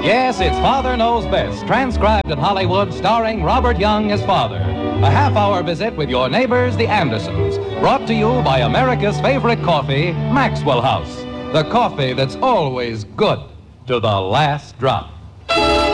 Yes, it's Father Knows Best, transcribed in Hollywood, starring Robert Young as Father. A half-hour visit with your neighbors, the Andersons, brought to you by America's favorite coffee, Maxwell House. The coffee that's always good to the last drop.